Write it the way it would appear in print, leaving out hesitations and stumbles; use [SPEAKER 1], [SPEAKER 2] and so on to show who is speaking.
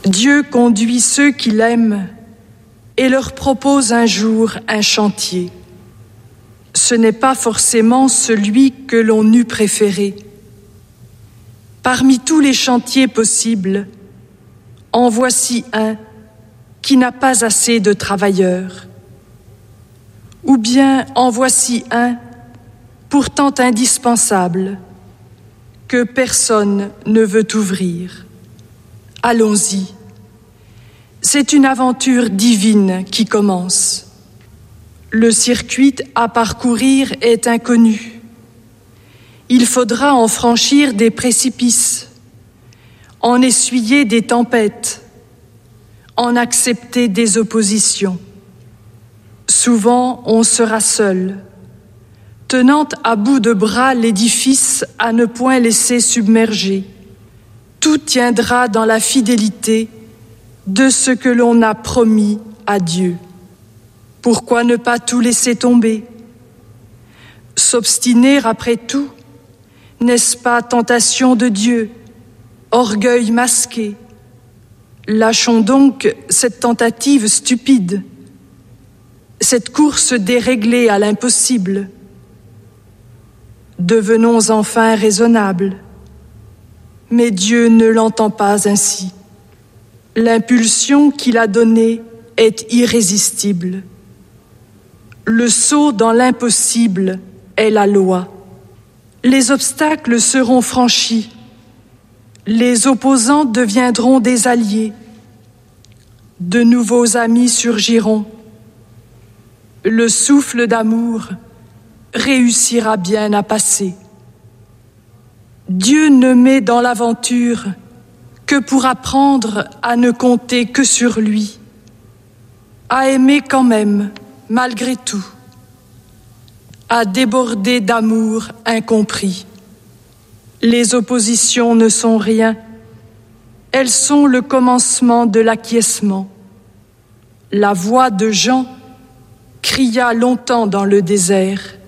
[SPEAKER 1] Dieu conduit ceux qui l'aiment et leur propose un jour un chantier. Ce n'est pas forcément celui que l'on eût préféré. Parmi tous les chantiers possibles, en voici un qui n'a pas assez de travailleurs. Ou bien en voici un, pourtant indispensable, que personne ne veut ouvrir. Allons-y. C'est une aventure divine qui commence. Le circuit à parcourir est inconnu. Il faudra en franchir des précipices, en essuyer des tempêtes, en accepter des oppositions. Souvent, on sera seul, tenant à bout de bras l'édifice à ne point laisser submerger. Tout tiendra dans la fidélité de ce que l'on a promis à Dieu. Pourquoi ne pas tout laisser tomber? S'obstiner après tout, n'est-ce pas tentation de Dieu, orgueil masqué? Lâchons donc cette tentative stupide, cette course déréglée à l'impossible. Devenons enfin raisonnables. Mais Dieu ne l'entend pas ainsi. L'impulsion qu'il a donnée est irrésistible. Le saut dans l'impossible est la loi. Les obstacles seront franchis. Les opposants deviendront des alliés. De nouveaux amis surgiront. Le souffle d'amour réussira bien à passer. Dieu ne met dans l'aventure que pour apprendre à ne compter que sur lui, à aimer quand même, malgré tout, à déborder d'amour incompris. Les oppositions ne sont rien, elles sont le commencement de l'acquiescement. La voix de Jean cria longtemps dans le désert.